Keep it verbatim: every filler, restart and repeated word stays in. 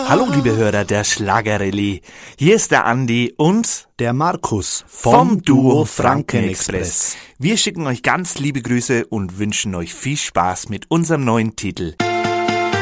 Hallo liebe Hörer der Schlagerrallye, hier ist der Andi und der Markus vom Duo Frankenexpress. Wir schicken euch ganz liebe Grüße und wünschen euch viel Spaß mit unserem neuen Titel